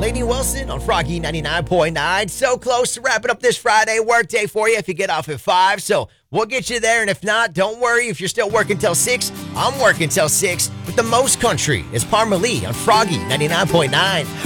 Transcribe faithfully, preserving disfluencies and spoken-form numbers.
Lainey Wilson on Froggy ninety-nine point nine. So close to wrapping up this Friday workday for you if you get off at five. So we'll get you there. And if not, don't worry. If you're still working till six, I'm working till six with the most country. It's Parma Lee on Froggy ninety-nine point nine.